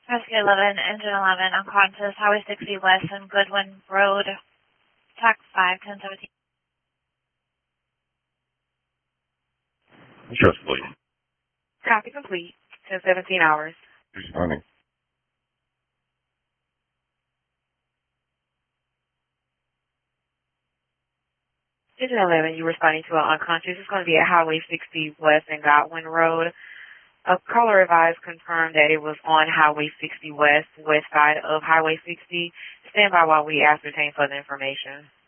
Rescue 11, Engine 11, unconscious, Highway 60 West and Goodwin Road, TAC 5, 1017. Trust, please. Copy complete. 1017 hours. Responding. Engine 11, you're responding to an unconscious. It's going to be at Highway 60 West and Godwin Road. A caller advised confirmed that it was on Highway 60 West, west side of Highway 60. Stand by while we ascertain further information.